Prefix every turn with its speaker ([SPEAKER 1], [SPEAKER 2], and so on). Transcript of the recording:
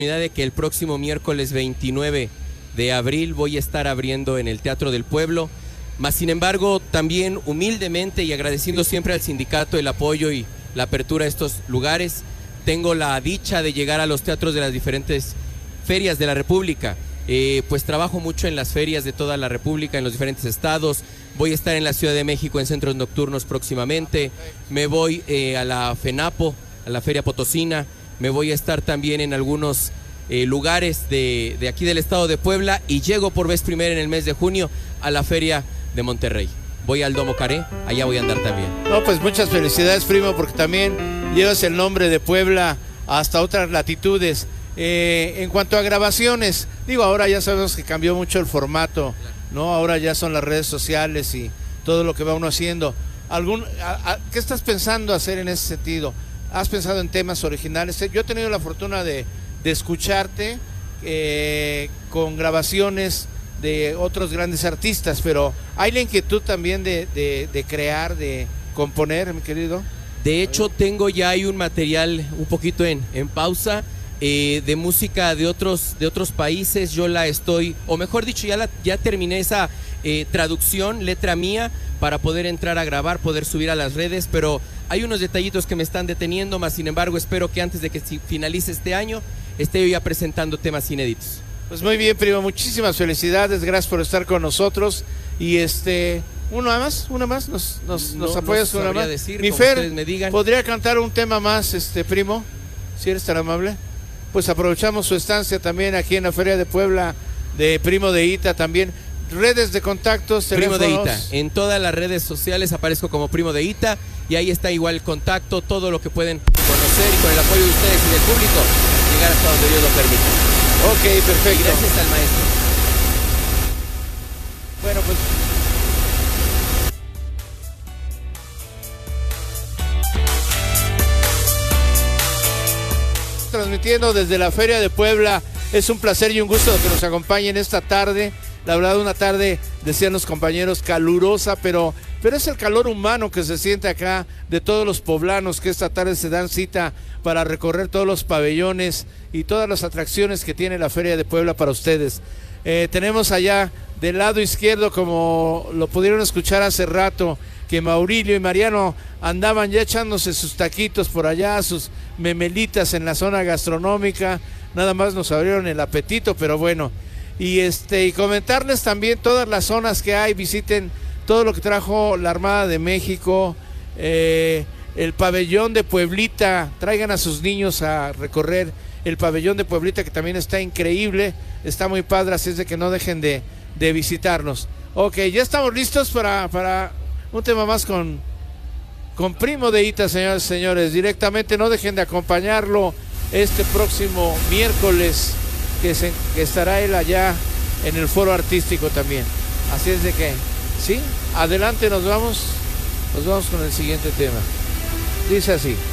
[SPEAKER 1] De que el próximo miércoles 29 de abril voy a estar abriendo en el Teatro del Pueblo, mas sin embargo también humildemente y agradeciendo siempre al sindicato el apoyo y la apertura a estos lugares, tengo la dicha de llegar a los teatros de las diferentes ferias de la República. Pues trabajo mucho en las ferias de toda la República, en los diferentes estados. Voy a estar en la Ciudad de México en centros nocturnos próximamente, me voy a la FENAPO, a la Feria Potosina. Me voy a estar también en algunos lugares de aquí del estado de Puebla y llego por vez primera en el mes de junio a la Feria de Monterrey. Voy al Domo Caré, allá voy a andar también.
[SPEAKER 2] No, pues muchas felicidades, primo, porque también llevas el nombre de Puebla hasta otras latitudes. En cuanto a grabaciones, digo, ahora ya sabemos que cambió mucho el formato, ¿no? Ahora ya son las redes sociales y todo lo que va uno haciendo. ¿Qué estás pensando hacer en ese sentido? ¿Has pensado en temas originales? Yo he tenido la fortuna de escucharte con grabaciones de otros grandes artistas, pero ¿hay la inquietud también de crear, de componer, mi querido?
[SPEAKER 1] De hecho, tengo ya hay un material un poquito en pausa de música de otros países. Yo la estoy, o mejor dicho, ya terminé esa traducción, letra mía, para poder entrar a grabar, poder subir a las redes, pero hay unos detallitos que me están deteniendo, más sin embargo espero que antes de que finalice este año esté yo ya presentando temas inéditos.
[SPEAKER 2] Pues muy bien, primo, muchísimas felicidades, gracias por estar con nosotros y una más, nos apoyas una más.
[SPEAKER 1] Decir,
[SPEAKER 2] mi Fer,
[SPEAKER 1] me digan.
[SPEAKER 2] ¿Podría cantar un tema más, primo? Si eres tan amable. Pues aprovechamos su estancia también aquí en la Feria de Puebla de Primo de Ita también. Redes de contactos,
[SPEAKER 1] Primo
[SPEAKER 2] teléfonos.
[SPEAKER 1] de Ita. En todas las redes sociales aparezco como Primo de Ita y ahí está igual el contacto, todo lo que pueden conocer y con el apoyo de ustedes y del público llegar hasta donde Dios lo permita.
[SPEAKER 2] Ok, perfecto.
[SPEAKER 1] Y gracias al maestro.
[SPEAKER 2] Bueno, pues transmitiendo desde la Feria de Puebla. Es un placer y un gusto que nos acompañen esta tarde. La verdad, una tarde, decían los compañeros, calurosa, pero es el calor humano que se siente acá de todos los poblanos que esta tarde se dan cita para recorrer todos los pabellones y todas las atracciones que tiene la Feria de Puebla para ustedes. Tenemos allá del lado izquierdo, como lo pudieron escuchar hace rato, que Maurilio y Mariano andaban ya echándose sus taquitos por allá, sus memelitas en la zona gastronómica. Nada más nos abrieron el apetito, pero bueno. Y comentarles también todas las zonas que hay, visiten todo lo que trajo la Armada de México, el pabellón de Pueblita, traigan a sus niños a recorrer el pabellón de Pueblita, que también está increíble, está muy padre, así es de que no dejen de visitarnos. Ok, ya estamos listos para un tema más con Primo de Ita, señores y señores, directamente. No dejen de acompañarlo este próximo miércoles, que estará él allá en el foro artístico también. Así es de que, sí, adelante, nos vamos con el siguiente tema. Dice así.